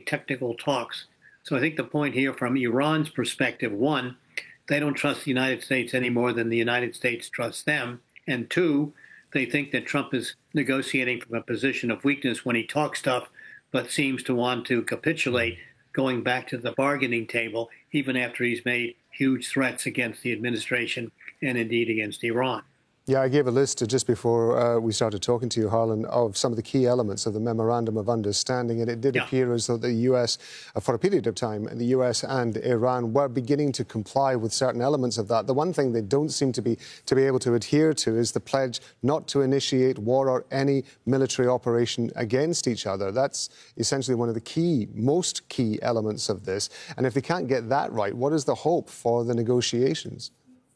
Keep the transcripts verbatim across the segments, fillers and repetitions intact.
technical talks. So I think the point here from Iran's perspective, one, they don't trust the United States any more than the United States trusts them. And two, they think that Trump is negotiating from a position of weakness when he talks tough, but seems to want to capitulate, going back to the bargaining table, even after he's made huge threats against the administration and indeed against Iran. Yeah, I gave a list just before uh, we started talking to you, Harlan, of some of the key elements of the Memorandum of Understanding. And it did yeah. appear as though the U S, uh, for a period of time, the U S and Iran were beginning to comply with certain elements of that. The one thing they don't seem to be to be able to adhere to is the pledge not to initiate war or any military operation against each other. That's essentially one of the key, most key elements of this. And if they can't get that right, what is the hope for the negotiations?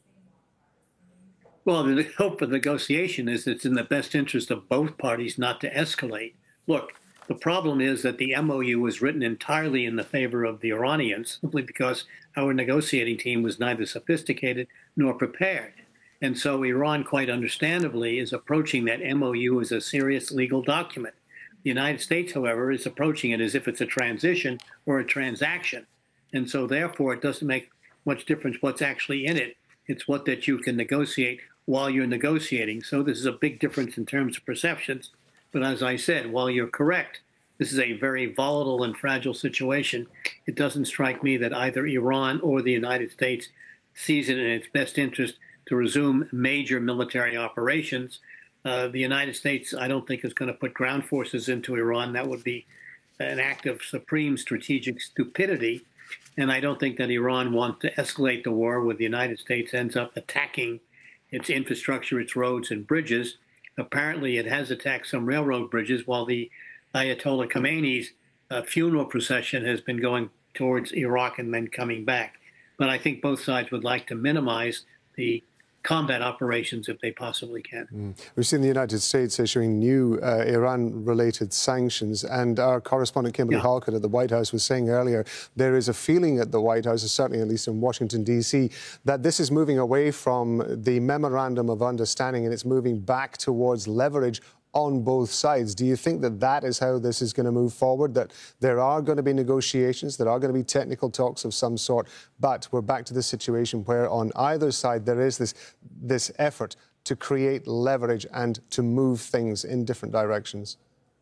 Well, the hope for negotiation is it's in the best interest of both parties not to escalate. Look, the problem is that the M O U was written entirely in the favor of the Iranians, simply because our negotiating team was neither sophisticated nor prepared. And so Iran, quite understandably, is approaching that M O U as a serious legal document. The United States, however, is approaching it as if it's a transition or a transaction. And so, therefore, it doesn't make much difference what's actually in it. It's what that you can negotiate while you're negotiating. So this is a big difference in terms of perceptions. But as I said, while you're correct, this is a very volatile and fragile situation. It doesn't strike me that either Iran or the United States sees it in its best interest to resume major military operations. Uh, the United States, I don't think, is going to put ground forces into Iran. That would be an act of supreme strategic stupidity. And I don't think that Iran wants to escalate the war where the United States ends up attacking its infrastructure, its roads and bridges. Apparently, it has attacked some railroad bridges, while the Ayatollah Khamenei's uh, funeral procession has been going towards Iraq and then coming back. But I think both sides would like to minimize the combat operations if they possibly can. Mm. We've seen the United States issuing new uh, Iran-related sanctions, and our correspondent Kimberly yeah. Halkett at the White House was saying earlier there is a feeling at the White House, certainly at least in Washington, D C, that this is moving away from the Memorandum of Understanding and it's moving back towards leverage on both sides. Do you think that that is how this is going to move forward, that there are going to be negotiations, there are going to be technical talks of some sort, but we're back to the situation where on either side there is this, this effort to create leverage and to move things in different directions?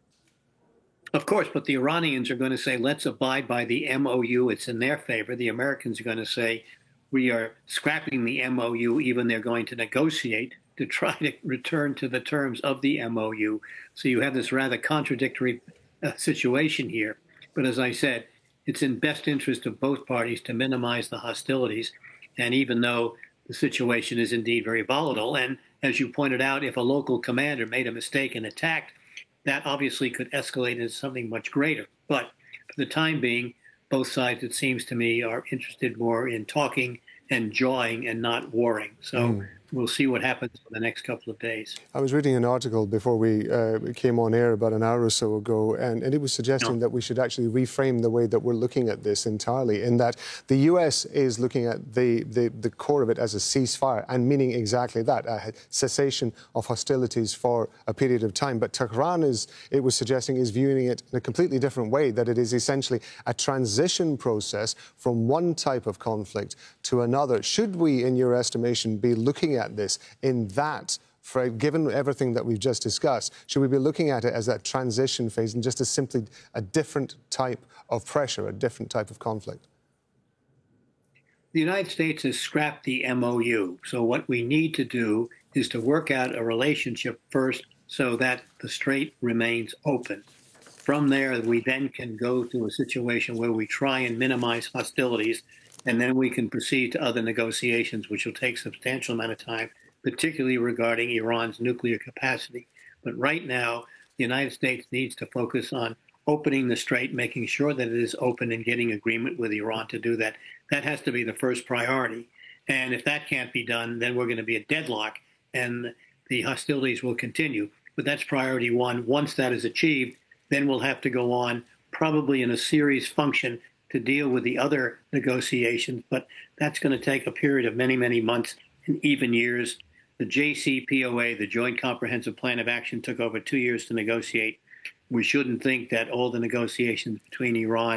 Of course, but the Iranians are going to say, let's abide by the M O U. It's in their favor. The Americans are going to say, we are scrapping the M O U, even they're going to negotiate to try to return to the terms of the M O U. So you have this rather contradictory uh, situation here. But as I said, it's in best interest of both parties to minimize the hostilities. And even though the situation is indeed very volatile, and as you pointed out, if a local commander made a mistake and attacked, that obviously could escalate into something much greater. But for the time being, both sides, it seems to me, are interested more in talking and jawing and not warring. So mm. we'll see what happens for the next couple of days. I was reading an article before we uh, came on air about an hour or so ago, and, and it was suggesting no. that we should actually reframe the way that we're looking at this entirely, in that the U S is looking at the, the, the core of it as a ceasefire, and meaning exactly that, a cessation of hostilities for a period of time. But Tehran, is, it was suggesting, is viewing it in a completely different way, that it is essentially a transition process from one type of conflict to another. Should we, in your estimation, be looking at this in that, for, given everything that we've just discussed, should we be looking at it as that transition phase and just as simply a different type of pressure, a different type of conflict? The United States has scrapped the M O U. So what we need to do is to work out a relationship first so that the strait remains open. From there, we then can go to a situation where we try and minimize hostilities, and then we can proceed to other negotiations, which will take a substantial amount of time, particularly regarding Iran's nuclear capacity. But right now, the United States needs to focus on opening the strait, making sure that it is open, and getting agreement with Iran to do that. That has to be the first priority. And if that can't be done, then we're going to be at deadlock, and the hostilities will continue. But that's priority one. Once that is achieved, then we'll have to go on, probably in a series function, to deal with the other negotiations, but that's going to take a period of many, many months and even years. The J C P O A, the Joint Comprehensive Plan of Action, took over two years to negotiate. We shouldn't think that all the negotiations between Iran